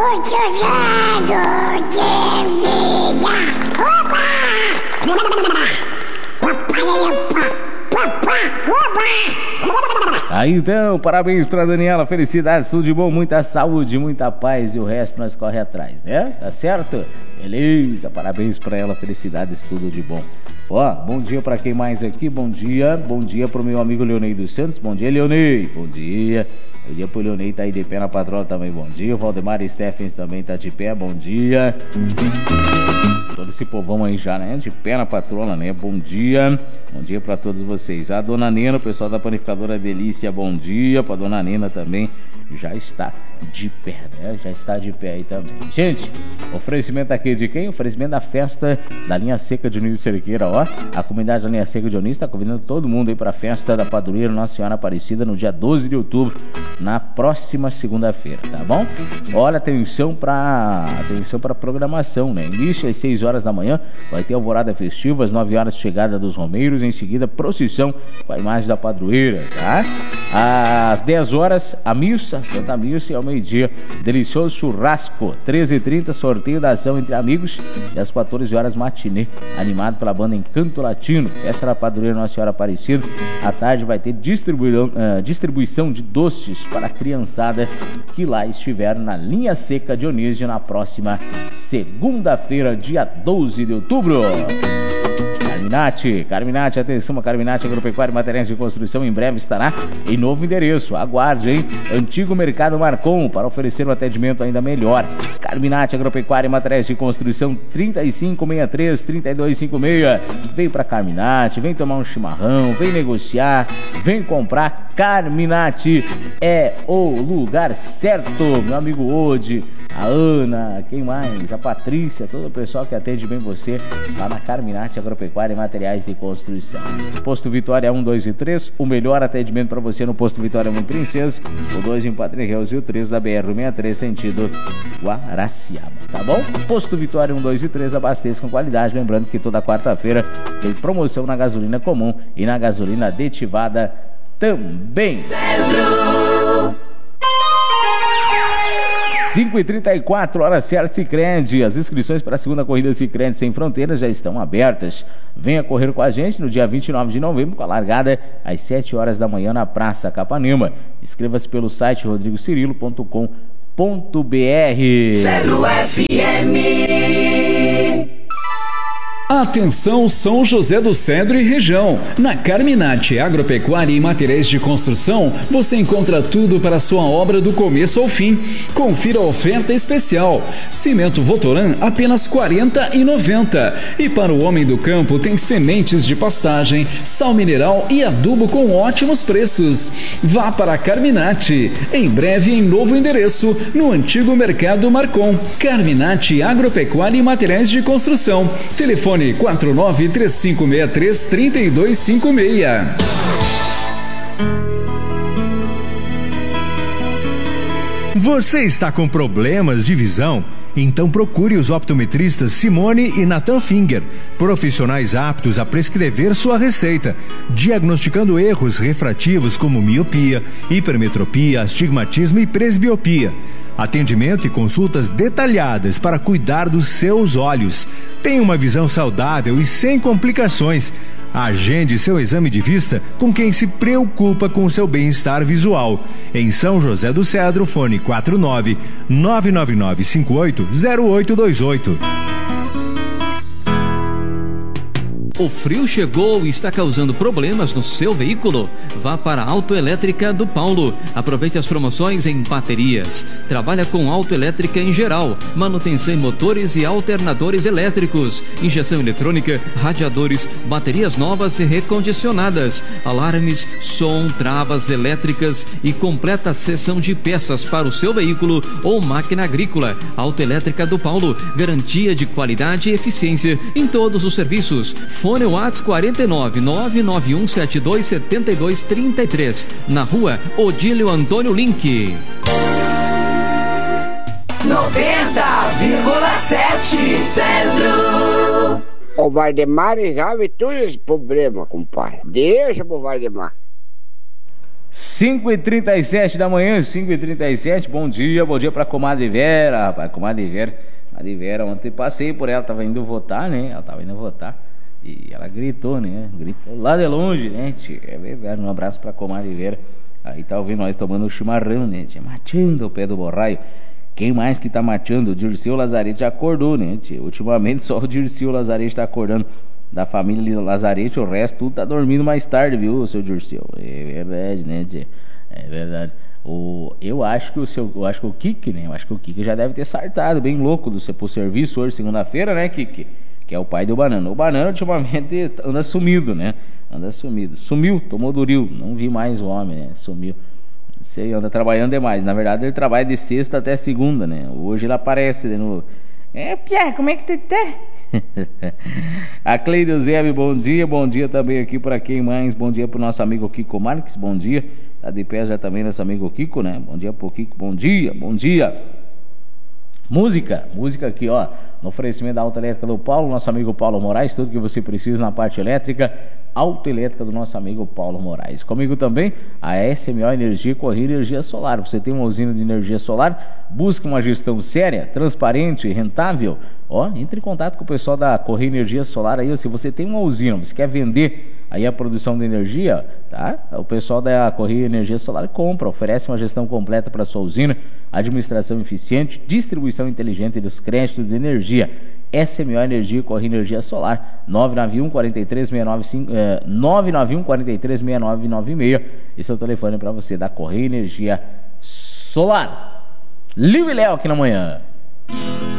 muitos anos de vida. Aí então, parabéns pra Daniela, felicidades, tudo de bom, muita saúde, muita paz e o resto nós corre atrás, né? Tá certo? Beleza, parabéns pra ela, felicidades, tudo de bom. Ó, bom dia pra quem mais aqui, bom dia pro meu amigo Leonei dos Santos, bom dia Leonei, bom dia pro Leonei, tá aí de pé na patroa também, bom dia, o Valdemar Steffens também tá de pé, bom dia. Todo esse povão aí já, né? De pé na patroa, né? Bom dia pra todos vocês. A dona Nena, o pessoal da panificadora Delícia, bom dia. Pra dona Nena também, já está de pé, né? Já está de pé aí também. Gente, oferecimento aqui de quem? Oferecimento da festa da Linha Seca de Onísio Cerqueira, ó. A comunidade da Linha Seca de Onísio tá convidando todo mundo aí pra festa da Padroeira Nossa Senhora Aparecida no dia 12 de outubro, na próxima segunda-feira, tá bom? Olha, atenção pra programação, né? Início às 6 horas da manhã, vai ter alvorada festiva, às 9 horas chegada dos romeiros, em seguida procissão com a imagem da padroeira, tá? Às 10 horas, a missa, Santa Missa, e ao meio-dia, delicioso churrasco, 13h30, sorteio da ação entre amigos, e às 14 horas, matinê, animado pela banda Encanto Latino, festa da Padroeira Nossa Senhora Aparecida. À tarde vai ter distribuição de doces para a criançada que lá estiver na Linha Seca Dionísio na próxima segunda-feira, dia 12 de outubro. Carminati, atenção, a Carminati Agropecuária e Materiais de Construção em breve estará em novo endereço. Aguarde, hein? Antigo Mercado Marcon, para oferecer um atendimento ainda melhor. Carminati Agropecuária e Materiais de Construção, 3563-3256. Vem pra Carminati, vem tomar um chimarrão, vem negociar, vem comprar. Carminati é o lugar certo. Meu amigo Ode, a Ana, quem mais? A Patrícia, todo o pessoal que atende bem você lá na Carminati Agropecuária e Materiais de Construção. Posto Vitória 1, 2 e 3, o melhor atendimento para você no Posto Vitória 1 Princesa, o 2 em Padre Reus e o 3 da BR-63, sentido Guaraciaba, tá bom? Posto Vitória 1, 2 e 3, abasteça com qualidade, lembrando que toda quarta-feira tem promoção na gasolina comum e na gasolina aditivada também. 5h34, hora certa, Sicredi. As inscrições para a segunda corrida Sicredi Sem Fronteiras já estão abertas. Venha correr com a gente no dia 29 de novembro, com a largada às 7 horas da manhã na Praça Capanema. Inscreva-se pelo site rodrigocirilo.com.br. Zero FM. Atenção São José do Cedro e região. Na Carminati Agropecuária e Materiais de Construção, você encontra tudo para a sua obra do começo ao fim. Confira a oferta especial. Cimento Votoran apenas R$ 40,90. E para o homem do campo tem sementes de pastagem, sal mineral e adubo com ótimos preços. Vá para a Carminati. Em breve em novo endereço, no antigo Mercado Marcon. Carminati Agropecuária e Materiais de Construção. Telefone 493563-3256. Você está com problemas de visão? Então procure os optometristas Simone e Nathan Finger, profissionais aptos a prescrever sua receita, diagnosticando erros refrativos como miopia, hipermetropia, astigmatismo e presbiopia. Atendimento e consultas detalhadas para cuidar dos seus olhos. Tenha uma visão saudável e sem complicações. Agende seu exame de vista com quem se preocupa com o seu bem-estar visual. Em São José do Cedro, fone 49-99958-0828. O frio chegou e está causando problemas no seu veículo? Vá para a Autoelétrica do Paulo. Aproveite as promoções em baterias. Trabalha com autoelétrica em geral, manutenção em motores e alternadores elétricos, injeção eletrônica, radiadores, baterias novas e recondicionadas, alarmes, som, travas elétricas e completa seção de peças para o seu veículo ou máquina agrícola. Autoelétrica do Paulo, garantia de qualidade e eficiência em todos os serviços. Fone WhatsApp 49991727233, na rua Odílio Antônio Link. 90,7 Centro. O Valdemar resolve todos os problemas, compadre. Deixa pro Valdemar. 5h37 da manhã, 5h37, bom dia pra comadre Vera, rapaz, comadre Vera, ontem passei por ela, tava indo votar, né, e ela gritou lá de longe, né, tia? É verdade, um abraço pra comadre Vera, aí tá ouvindo nós tomando o chimarrão, né, tia? Mateando o pé do borraio. Quem mais que tá mateando? O Dirceu Lazarete já acordou, né, tia? Ultimamente só o Dirceu Lazarete tá acordando. Da família Lazarete, o resto tudo tá dormindo mais tarde, viu, seu Dirceu? É verdade, né, tia? É verdade. Eu acho que o Kiki, né? Eu acho que o Kiki já deve ter sartado, bem louco, pro serviço hoje, segunda-feira, né, Kiki? Que é o pai do Banana. O Banana, ultimamente, anda sumido, né? Sumiu, tomou Duril. Não vi mais o homem, né? Sumiu. Sei, anda trabalhando demais. Na verdade, ele trabalha de sexta até segunda, né? Hoje ele aparece de novo. Pierre, como é que tu tá? A Cleide Eusébio, bom dia também aqui para quem mais, bom dia pro nosso amigo Kiko Marques, bom dia, tá de pé já também nosso amigo Kiko, né, bom dia pro Kiko, bom dia, música aqui, ó, no oferecimento da Autoelétrica do Paulo, nosso amigo Paulo Moraes, tudo que você precisa na parte elétrica, Autoelétrica do nosso amigo Paulo Moraes. Comigo também a SMO Energia Correia Energia Solar. Você tem uma usina de energia solar, busca uma gestão séria, transparente e rentável, ó, entre em contato com o pessoal da Correia Energia Solar aí, ó, se você tem uma usina, você quer vender aí a produção de energia, tá? O pessoal da Correia Energia Solar compra, oferece uma gestão completa para sua usina, administração eficiente, distribuição inteligente dos créditos de energia. SMO Energia Correia Energia Solar, 991-436996. Esse é o telefone para você da Correia Energia Solar. Liu e Léo aqui na manhã.